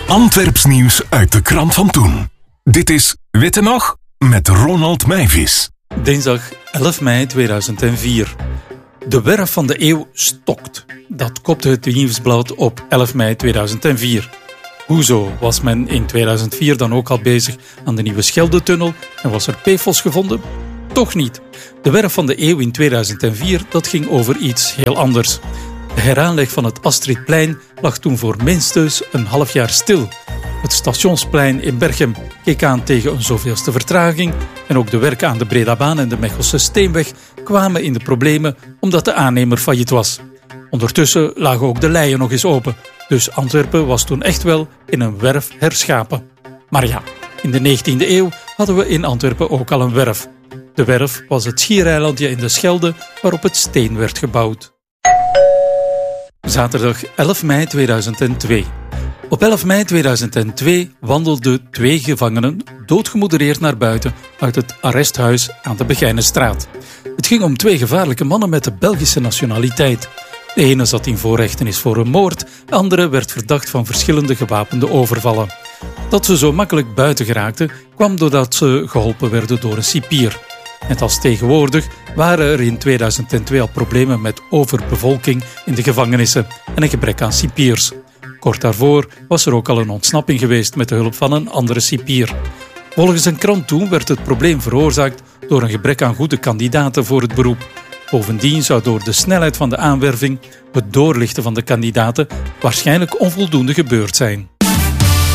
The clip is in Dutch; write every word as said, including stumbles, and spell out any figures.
Antwerps nieuws uit de krant van toen. Dit is Witte Nog met Ronald Meijvis. Dinsdag elf mei tweeduizend vier. De werf van de eeuw stokt. Dat kopte het Nieuwsblad op elf mei tweeduizend vier. Hoezo was men in tweeduizend vier dan ook al bezig aan de nieuwe Scheldetunnel en was er P F O S gevonden? Toch niet. De werf van de eeuw in tweeduizend vier, dat ging over iets heel anders. De heraanleg van het Astridplein lag toen voor minstens een half jaar stil. Het stationsplein in Berchem keek aan tegen een zoveelste vertraging en ook de werken aan de Bredabaan en de Mechelse Steenweg kwamen in de problemen omdat de aannemer failliet was. Ondertussen lagen ook de leien nog eens open, dus Antwerpen was toen echt wel in een werf herschapen. Maar ja, in de negentiende eeuw hadden we in Antwerpen ook al een werf. De werf was het schiereilandje in de Schelde waarop het steen werd gebouwd. Zaterdag elf mei tweeduizend twee. Op elf mei tweeduizend twee wandelden twee gevangenen doodgemoedereerd naar buiten uit het arresthuis aan de Begijnenstraat. Het ging om twee gevaarlijke mannen met de Belgische nationaliteit. De ene zat in voorrechtenis voor een moord, de andere werd verdacht van verschillende gewapende overvallen. Dat ze zo makkelijk buiten geraakten kwam doordat ze geholpen werden door een cipier. Net als tegenwoordig waren er in tweeduizend twee al problemen met overbevolking in de gevangenissen en een gebrek aan cipiers. Kort daarvoor was er ook al een ontsnapping geweest met de hulp van een andere cipier. Volgens een krant toen werd het probleem veroorzaakt door een gebrek aan goede kandidaten voor het beroep. Bovendien zou door de snelheid van de aanwerving het doorlichten van de kandidaten waarschijnlijk onvoldoende gebeurd zijn.